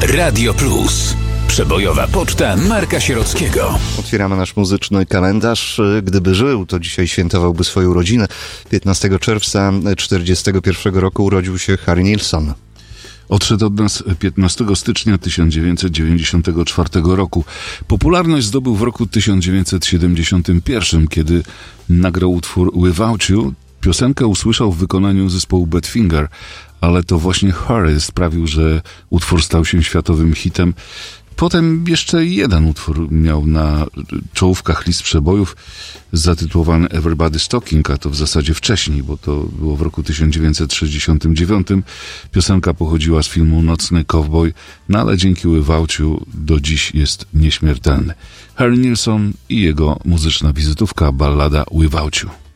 Radio Plus. Przebojowa poczta Marka Sierockiego. Otwieramy nasz muzyczny kalendarz. Gdyby żył, to dzisiaj świętowałby swoją rodzinę. 15 czerwca 1941 roku urodził się Harry Nilsson. Odszedł od nas 15 stycznia 1994 roku. Popularność zdobył w roku 1971, kiedy nagrał utwór Without You. Piosenkę usłyszał w wykonaniu zespołu Badfinger, ale to właśnie Harry sprawił, że utwór stał się światowym hitem. Potem jeszcze jeden utwór miał na czołówkach list przebojów zatytułowany Everybody's Talking, a to w zasadzie wcześniej, bo to było w roku 1969. Piosenka pochodziła z filmu Nocny Cowboy, no ale dzięki Without You do dziś jest nieśmiertelny. Harry Nilsson i jego muzyczna wizytówka, ballada Without You.